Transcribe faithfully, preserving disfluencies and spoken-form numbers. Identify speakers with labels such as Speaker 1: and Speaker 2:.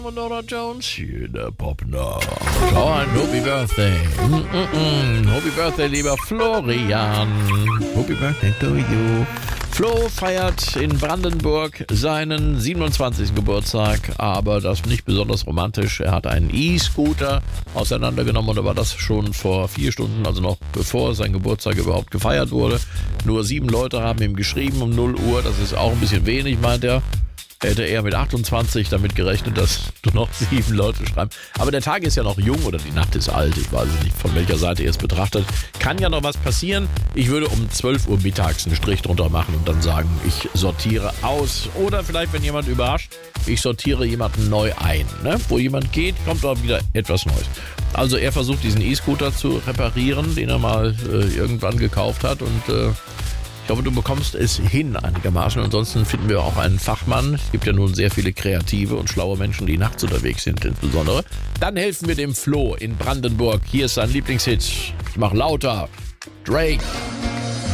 Speaker 1: Und Nora Jones hier in der Popnacht. Oh, ein Happy Birthday. Mm -mm -mm. Happy Birthday, lieber Florian. Happy Birthday to you. Flo feiert in Brandenburg seinen siebenundzwanzigsten Geburtstag, aber das nicht besonders romantisch. Er hat einen E-Scooter auseinandergenommen und da war das schon vor vier Stunden, also noch bevor sein Geburtstag überhaupt gefeiert wurde. Nur sieben Leute haben ihm geschrieben um null Uhr, das ist auch ein bisschen wenig, meint er. Er hätte eher mit achtundzwanzig damit gerechnet, dass nur noch sieben Leute schreiben. Aber der Tag ist ja noch jung oder die Nacht ist alt. Ich weiß nicht, von welcher Seite ihr es betrachtet. Kann ja noch was passieren. Ich würde um zwölf Uhr mittags einen Strich drunter machen und dann sagen, ich sortiere aus. Oder vielleicht, wenn jemand überrascht, ich sortiere jemanden neu ein. Ne? Wo jemand geht, kommt auch wieder etwas Neues. Also er versucht, diesen E-Scooter zu reparieren, den er mal äh, irgendwann gekauft hat und... Äh, Ich hoffe, du bekommst es hin einigermaßen. Ansonsten finden wir auch einen Fachmann. Es gibt ja nun sehr viele kreative und schlaue Menschen, die nachts unterwegs sind insbesondere. Dann helfen wir dem Flo in Brandenburg. Hier ist sein Lieblingshit. Ich mach lauter. Drake.